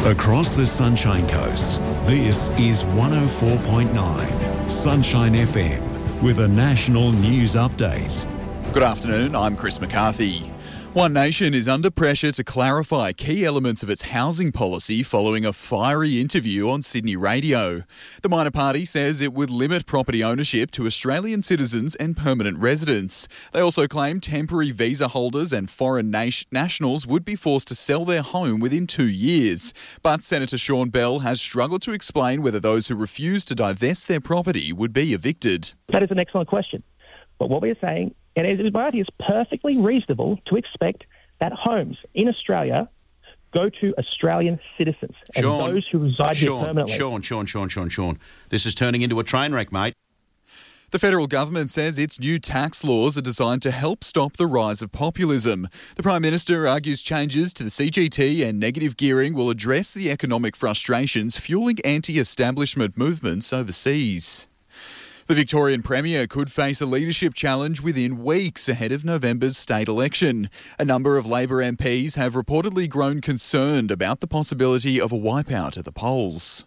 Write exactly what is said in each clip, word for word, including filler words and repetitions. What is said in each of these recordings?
Across the Sunshine Coast, this is one oh four point nine Sunshine F M with a national news update. Good afternoon, I'm Chris McCarthy. One Nation is under pressure to clarify key elements of its housing policy following a fiery interview on Sydney radio. The minor party says it would limit property ownership to Australian citizens and permanent residents. They also claim temporary visa holders and foreign nat- nationals would be forced to sell their home within two years. But Senator Sean Bell has struggled to explain whether those who refuse to divest their property would be evicted. That is an excellent question. But what we are saying, and it is perfectly reasonable to expect that homes in Australia go to Australian citizens and Sean, those who reside Sean, here permanently. Sean, Sean, Sean, Sean, Sean. This is turning into a train wreck, mate. The federal government says its new tax laws are designed to help stop the rise of populism. The Prime Minister argues changes to the C G T and negative gearing will address the economic frustrations fueling anti-establishment movements overseas. The Victorian Premier could face a leadership challenge within weeks ahead of November's state election. A number of Labor M Ps have reportedly grown concerned about the possibility of a wipeout at the polls.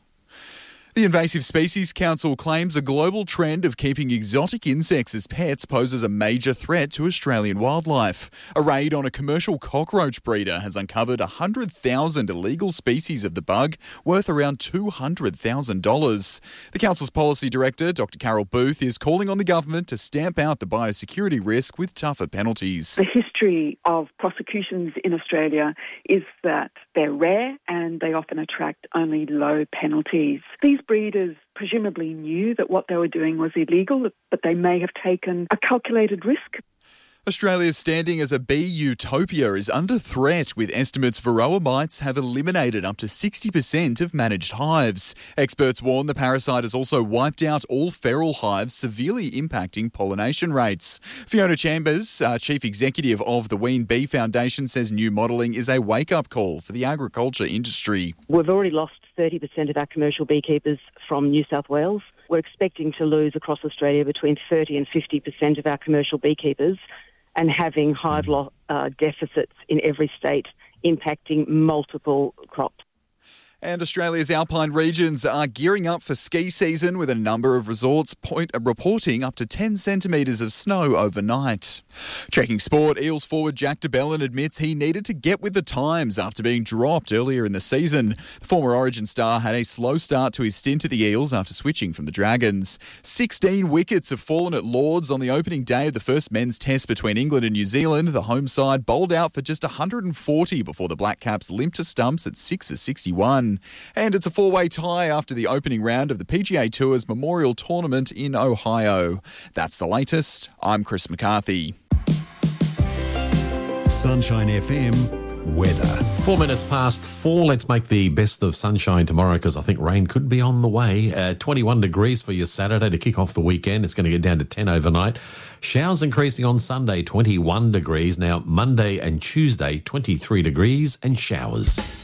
The Invasive Species Council claims a global trend of keeping exotic insects as pets poses a major threat to Australian wildlife. A raid on a commercial cockroach breeder has uncovered one hundred thousand illegal species of the bug, worth around two hundred thousand dollars. The council's policy director, Doctor Carol Booth, is calling on the government to stamp out the biosecurity risk with tougher penalties. The history of prosecutions in Australia is that they're rare and they often attract only low penalties. These breeders presumably knew that what they were doing was illegal, but they may have taken a calculated risk. Australia's standing as a bee utopia is under threat, with estimates varroa mites have eliminated up to sixty percent of managed hives. Experts warn the parasite has also wiped out all feral hives, severely impacting pollination rates. Fiona Chambers, uh, Chief Executive of the Ween Bee Foundation, says new modelling is a wake-up call for the agriculture industry. We've already lost thirty percent of our commercial beekeepers from New South Wales. We're expecting to lose across Australia between thirty and fifty percent of our commercial beekeepers, and having hive lo- uh, deficits in every state impacting multiple crops. And Australia's alpine regions are gearing up for ski season, with a number of resorts point, uh, reporting up to ten centimetres of snow overnight. Checking sport, Eels forward Jack de Belin admits he needed to get with the times after being dropped earlier in the season. The former Origin star had a slow start to his stint at the Eels after switching from the Dragons. sixteen wickets have fallen at Lords on the opening day of the first men's test between England and New Zealand. The home side bowled out for just one hundred forty before the Black Caps limped to stumps at six for sixty-one. And it's a four-way tie after the opening round of the P G A Tour's Memorial Tournament in Ohio. That's the latest. I'm Chris McCarthy. Sunshine F M weather. Four minutes past four. Let's make the best of sunshine tomorrow, because I think rain could be on the way. Uh, twenty-one degrees for your Saturday to kick off the weekend. It's going to get down to ten overnight. Showers increasing on Sunday, twenty-one degrees. Now, Monday and Tuesday, twenty-three degrees and showers.